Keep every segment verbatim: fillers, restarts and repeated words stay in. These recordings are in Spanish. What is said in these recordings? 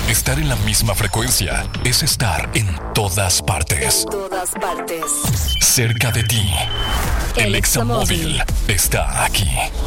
Estar en la misma frecuencia es estar en todas partes. En todas partes. Cerca de ti. El, El Examóvil está aquí.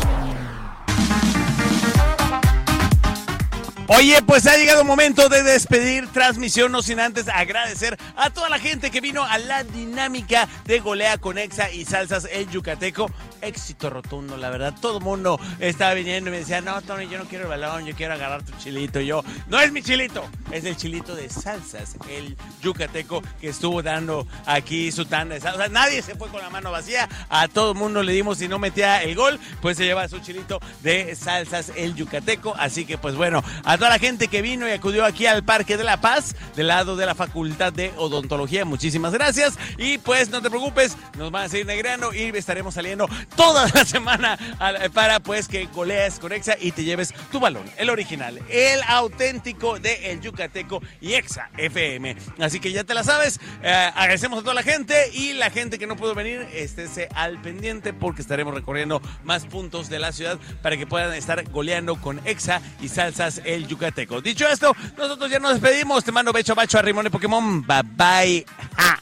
Oye, pues ha llegado el momento de despedir transmisión, no sin antes agradecer a toda la gente que vino a la dinámica de Golea con Exa y Salsas el Yucateco. Éxito rotundo, la verdad. Todo el mundo estaba viniendo y me decía, no, Tony, yo no quiero el balón, yo quiero agarrar tu chilito. Y yo, no es mi chilito, es el chilito de Salsas el Yucateco que estuvo dando aquí su tanda de salsa. O sea, nadie se fue con la mano vacía, a todo el mundo le dimos, si no metía el gol, pues se lleva su chilito de Salsas el Yucateco. Así que, pues bueno, a toda la gente que vino y acudió aquí al Parque de la Paz, del lado de la Facultad de Odontología, muchísimas gracias. Y pues no te preocupes, nos van a seguir negreando y estaremos saliendo toda la semana para pues que golees con Exa y te lleves tu balón, el original, el auténtico de El Yucateco y Exa F M. Así que ya te la sabes, eh, agradecemos a toda la gente y la gente que no pudo venir, estése al pendiente porque estaremos recorriendo más puntos de la ciudad para que puedan estar goleando con Exa y Salsas el Yucateco. Dicho esto, nosotros ya nos despedimos. Te mando becho, bacho, a Rimón de Pokémon. Bye bye. ¡Ja!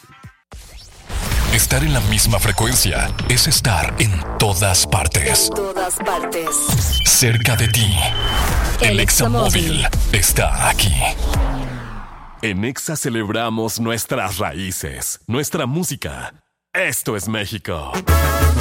Estar en la misma frecuencia es estar en todas partes. En todas partes. Cerca de ti. El, El Examóvil está aquí. En Exa celebramos nuestras raíces, nuestra música. Esto es México.